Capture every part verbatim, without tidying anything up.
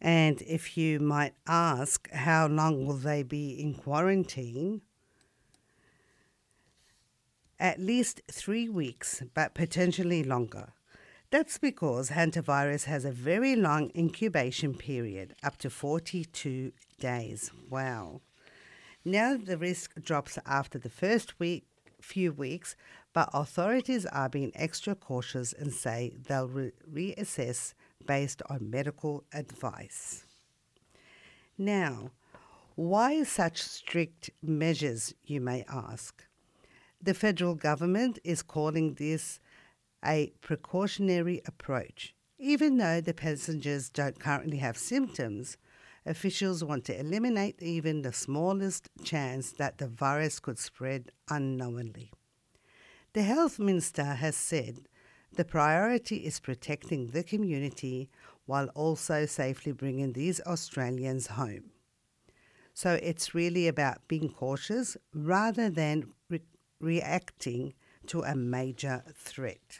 And if you might ask, how long will they be in quarantine? At least three weeks, but potentially longer. That's because hantavirus has a very long incubation period, up to forty-two days. Wow. Now the risk drops after the first week, few weeks, but authorities are being extra cautious and say they'll re- reassess based on medical advice. Now, why such strict measures, you may ask? The federal government is calling this a precautionary approach. Even though the passengers don't currently have symptoms, officials want to eliminate even the smallest chance that the virus could spread unknowingly. The Health Minister has said the priority is protecting the community while also safely bringing these Australians home. So it's really about being cautious rather than re- reacting to a major threat.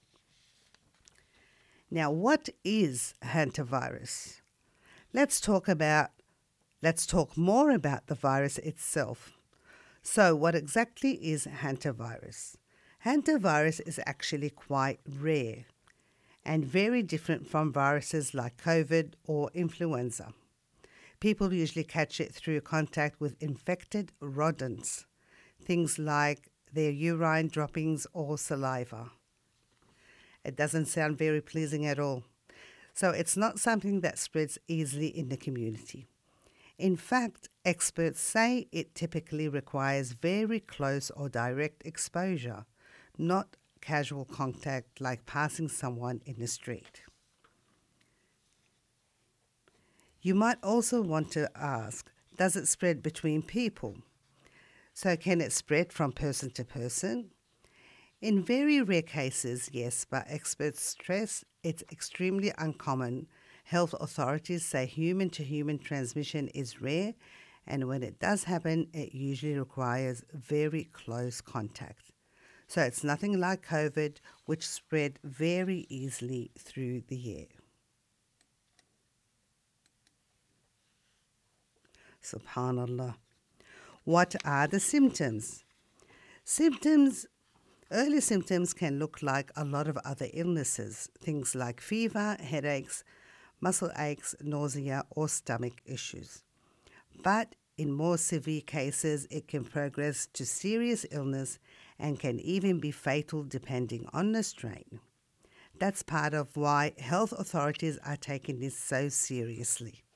Now, what is hantavirus? Let's talk about let's talk more about the virus itself. So, what exactly is hantavirus? Hantavirus is actually quite rare and very different from viruses like COVID or influenza. People usually catch it through contact with infected rodents, things like their urine droppings or saliva. It doesn't sound very pleasing at all. So it's not something that spreads easily in the community. In fact, experts say it typically requires very close or direct exposure, not casual contact like passing someone in the street. You might also want to ask, does it spread between people? So can it spread from person to person? In very rare cases, yes, but experts stress it's extremely uncommon. Health authorities say human-to-human transmission is rare, and when it does happen, it usually requires very close contact. So it's nothing like COVID, which spread very easily through the air. Subhanallah. What are the symptoms? Symptoms Early symptoms can look like a lot of other illnesses, things like fever, headaches, muscle aches, nausea, or stomach issues. But in more severe cases, it can progress to serious illness and can even be fatal depending on the strain. That's part of why health authorities are taking this so seriously.